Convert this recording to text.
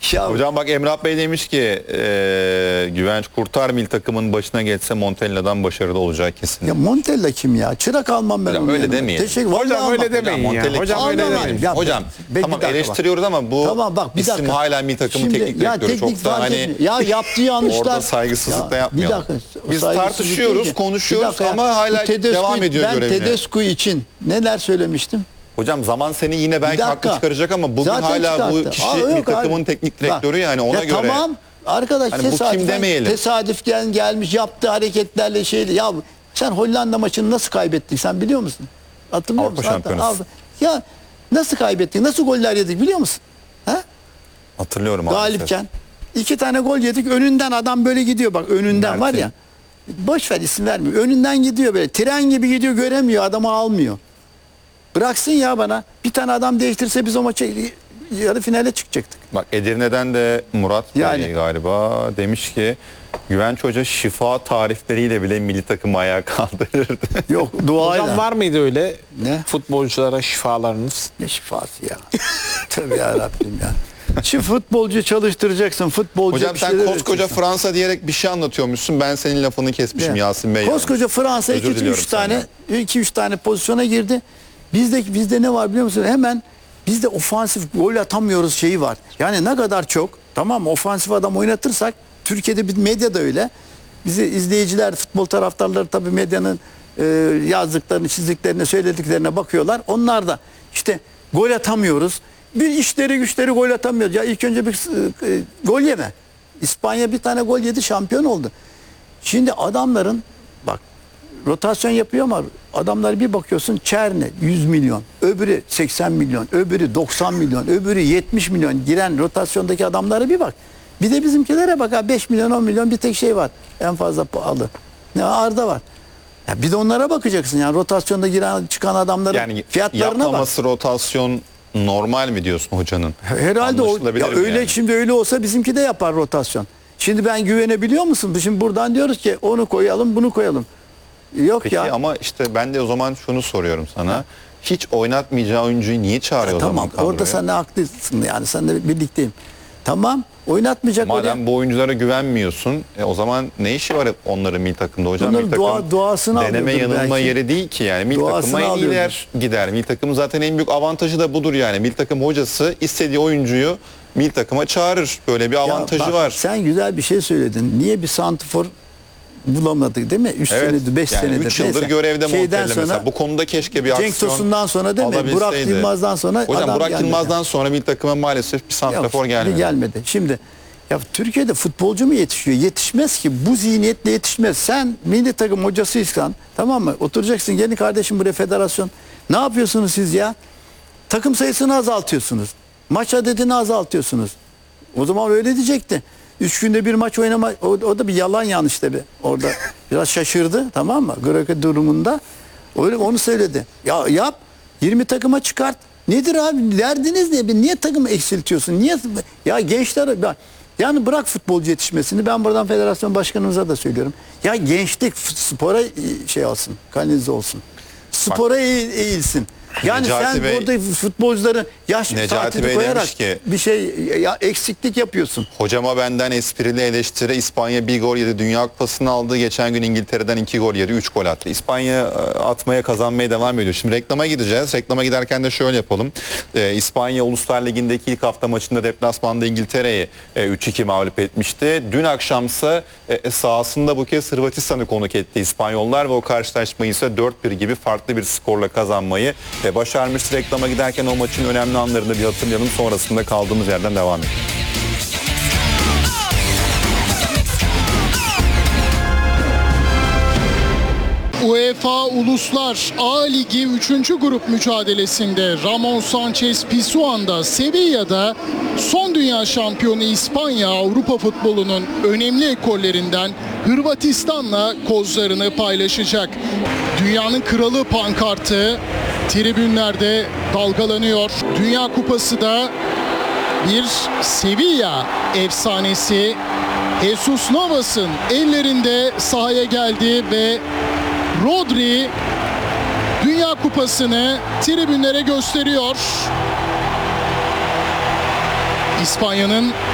Ya, Hocam bak Emrah Bey demiş ki Güvenç Kurtar milli takımın başına geçse Montella'dan başarılı olacak kesin. ya Montella kim ya? Çırak almam ben Hocam onu öyle yanıma. demeyelim. Teşekkür. Hocam vallahi öyle almam. demeyin ya. Montella Hocam kim? öyle Almam. demeyin. Ya, Hocam bir tamam dakika bak. eleştiriyoruz ama bu Tamam bak bir isim dakika. hala milli takımın Şimdi, teknik ya direktörü. teknik Çok da fark hani etmiyor. Ya yaptığı yanlışlar. orada saygısızlık da yapmayalım. Bir dakika. Biz Saygısızlık tartışıyoruz, değil ki. konuşuyoruz Bir dakika ya. ama hala Bu Tedesco- devam ediyor ben görevine. Tedesco için neler söylemiştim? Hocam zaman seni yine belki Bir haklı dakika. çıkaracak ama bugün Zaten hala bu çıkarttı. kişi Aa, milli yok takımın abi. teknik direktörü yani ona göre. Tamam. Arkadaş Hani bu kim demeyelim. tesadüf gelmiş yaptığı hareketlerle şeyle ya sen Hollanda maçını nasıl kaybettik sen biliyor musun? Hatırlıyor Avrupa musun? şampiyonası. Ya nasıl kaybettik? Nasıl goller yedik biliyor musun? Ha? Hatırlıyorum maalesef. Galipken 2 tane gol yedik. Önünden adam böyle gidiyor bak önünden var ya. Boş ver isim vermiyor. Önünden gidiyor böyle. Tren gibi gidiyor göremiyor. Adamı almıyor. Bıraksın ya bana. Bir tane adam değiştirse biz o maça yarı finale çıkacaktık. Bak Edirne'den de Murat Bey Yani. galiba demiş ki Güvenç Hoca şifa tarifleriyle bile milli takımı ayağa kaldırırdı. Yok duayla. Hocam var mıydı öyle Ne? futbolculara şifalarınız? Ne şifası ya. Tövbe yarabbim ya. Şu futbolcu çalıştıracaksın. Futbolcu Hocam bir sen şeyler koskoca öğreteceksin. Fransa diyerek bir şey anlatıyormuşsun. Ben senin lafını kesmişim Ya. Yasin Bey. Koskoca Fransa Özür diliyorum 2-3 tane pozisyona girdi. Bizde ne var biliyor musun? Hemen bizde ofansif gol atamıyoruz şeyi var. Yani ne kadar çok tamam mı? Ofansif adam oynatırsak Türkiye'de bir medya da öyle. Bizi izleyiciler, futbol taraftarları tabii medyanın yazdıklarını, çizdiklerini, söylediklerine bakıyorlar. Onlar da işte gol atamıyoruz. Bir işleri güçleri gol atamıyoruz. Ya ilk önce bir gol yeme. İspanya bir tane gol yedi şampiyon oldu. Şimdi adamların bak rotasyon yapıyor ama adamlar bir bakıyorsun Çerne 100 milyon, öbürü 80 milyon, öbürü 90 milyon, öbürü 70 milyon giren rotasyondaki adamlara bir bak. Bir de bizimkilere bak ha 5 milyon 10 milyon bir tek şey var. En fazla pahalı. Ne Arda var. Ya bir de onlara bakacaksın yani rotasyonda giren çıkan adamların Yani fiyatlarına bak. yapmaması rotasyon normal mi diyorsun hocanın? Herhalde o Anlaşılabilir ya mi öyle yani? şimdi öyle olsa bizimki de yapar rotasyon. Şimdi ben güvenebiliyor musun? Şimdi buradan diyoruz ki onu koyalım, bunu koyalım. Yok Peki ya. ama işte ben de o zaman şunu soruyorum sana. Hiç oynatmayacağı oyuncuyu niye çağırıyor o zaman Tamam kadroya? orada sen de haklısın yani sen de birlikteyim. Tamam oynatmayacak Madem bu oyunculara güvenmiyorsun o zaman ne işi var onların milli takımda hocam? Onların Milli takım duasını deneme alıyordur yanılma belki. yeri değil ki yani. Milli Duasını takıma en alıyordur. iyiler gider. Milli takımın zaten en büyük avantajı da budur yani. Milli takım hocası istediği oyuncuyu milli takıma çağırır. Böyle bir Ya avantajı bak, var. Sen güzel bir şey söyledin. Niye bir santrfor bulamadık değil mi? 3 Evet, senedir 5 yani senedir. 3 yıldır Neyse. görevde Şeyden Montella mesela. Bu konuda keşke bir Cenk aksiyon Tosun'dan sonra değil mi? Burak alabilseydi. Yılmaz'dan sonra Hocam adam Burak gelmedi. Yılmaz'dan sonra milli takıma maalesef bir santrafor gelmedi. Gelmedi. Şimdi ya Türkiye'de futbolcu mu yetişiyor? Yetişmez ki. Bu zihniyetle yetişmez. Sen milli takım hocasıysan tamam mı? Oturacaksın. Gelin kardeşim buraya federasyon. Ne yapıyorsunuz siz ya? Takım sayısını azaltıyorsunuz. Maç adedini azaltıyorsunuz. O zaman öyle diyecekti. 3 günde bir maç oynama o da bir yalan yanlış tabii. Orada biraz şaşırdı tamam mı? Gröke durumunda. Öyle onu söyledi. Ya yap 20 takıma çıkart. Nedir abi? Derdiniz ne? Niye takımı eksiltiyorsun? Niye ya gençler yani bırak futbolcu yetişmesini. Ben buradan federasyon başkanımıza da söylüyorum. Ya gençlik spora şey alsın. Kanalize olsun. Spora eğilsin. Yani Necati sen Bey- burada futbolcuları yaş Necati saatini Bey koyarak demiş ki- bir şey ya eksiklik yapıyorsun. Hocama benden esprili eleştiri. İspanya bir gol yedi. Dünya Kupası'nı aldı. Geçen gün İngiltere'den 2 gol yedi. 3 gol attı. İspanya atmaya kazanmaya devam ediyor. Şimdi reklama gideceğiz. Reklama giderken de şöyle yapalım. İspanya Uluslar Ligi'ndeki ilk hafta maçında deplasmanda İngiltere'yi 3-2 mağlup etmişti. Dün akşamsa sahasında bu kez Hırvatistan'ı konuk etti İspanyollar ve o karşılaşmayı ise 4-1 gibi farklı bir skorla kazanmayı başarmış. Reklama giderken o maçın önemli anlarını bir hatırlayalım. Sonrasında kaldığımız yerden devam edelim. UEFA Uluslar A Ligi 3. grup mücadelesinde Ramon Sanchez Pizjuan'da Sevilla'da son dünya şampiyonu İspanya Avrupa futbolunun önemli ekollerinden Hırvatistan'la kozlarını paylaşacak. Dünyanın kralı pankartı tribünlerde dalgalanıyor. Dünya Kupası da bir Sevilla efsanesi Jesus Navas'ın ellerinde sahaya geldi ve Rodri Dünya Kupası'nı tribünlere gösteriyor. İspanya'nın